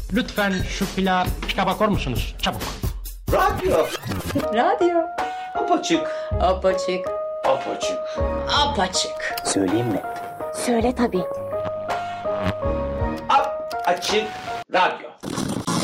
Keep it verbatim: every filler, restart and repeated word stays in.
Lütfen şu pilav pika bakar mısınız? Çabuk. Radyo. Radyo. Apaçık. Apaçık. Apaçık. Apaçık. Söyleyeyim mi? Söyle tabii. Ap açık radyo.